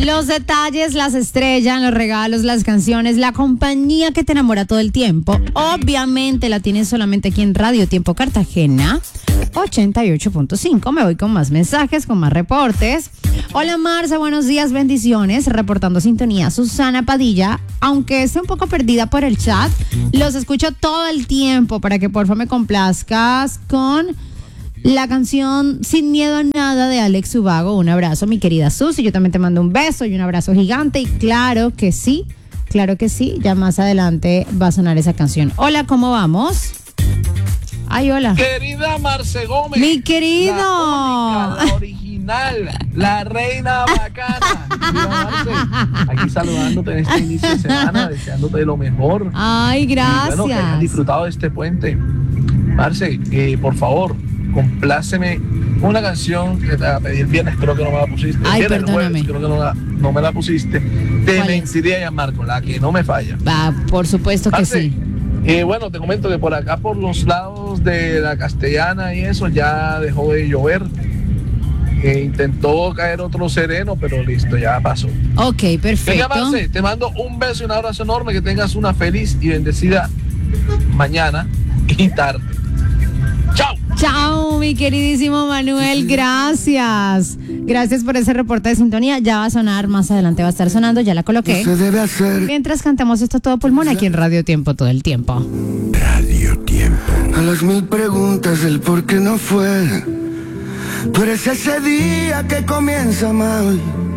Los detalles, las estrellas, los regalos, las canciones, la compañía que te enamora todo el tiempo. Obviamente la tienes solamente aquí en Radio Tiempo Cartagena 88.5. Me voy con más mensajes, con más reportes. Hola Marce, buenos días, bendiciones. Reportando sintonía, Susana Padilla. Aunque esté un poco perdida por el chat, los escucho todo el tiempo para que porfa me complazcas con la canción Sin Miedo a Nada de Alex Ubago. Un abrazo, mi querida Susi. Yo también te mando un beso y un abrazo gigante. Y claro que sí, ya más adelante va a sonar esa canción. Hola, ¿cómo vamos? Ay, hola. Querida Marce Gómez. Mi querido. La única, la original, la reina bacana. Querida Marce, aquí saludándote en este inicio de semana, deseándote lo mejor. Ay, gracias. Y bueno, que hayas disfrutado de este puente. Marce, por favor, compláceme una canción que te pedí el viernes, creo que no me la pusiste. Ay, el perdóname. jueves, creo que no me la pusiste. Te mentiría llamar con la que no me falla. Va, por supuesto que Marce, sí. Bueno, te comento que por acá, por los lados de la Castellana y eso, ya dejó de llover. Intentó caer otro sereno, pero listo, ya pasó. Ok, perfecto. Venga, Marce, te mando un beso y un abrazo enorme. Que tengas una feliz y bendecida mañana y tarde. ¡Chao! Chao, mi queridísimo Manuel, gracias. Gracias por ese reporte de sintonía. Ya va a sonar, más adelante va a estar sonando, ya la coloqué. Se debe hacer. Mientras cantamos esto todo pulmón aquí en Radio Tiempo todo el tiempo. Radio Tiempo. A las mil preguntas del por qué no fue. Tú eres ese día que comienza mal.